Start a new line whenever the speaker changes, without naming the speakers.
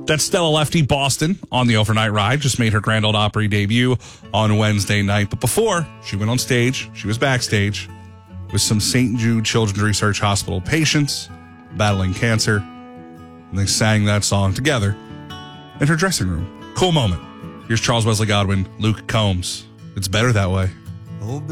That's Stella Lefty. Boston on the overnight ride. Just made her Grand Ole Opry debut on Wednesday night. But before she went on stage, she was backstage with some St. Jude Children's Research Hospital patients battling cancer. And they sang that song together in her dressing room. Cool moment. Here's Charles Wesley Godwin, Luke Combs. It's better that way.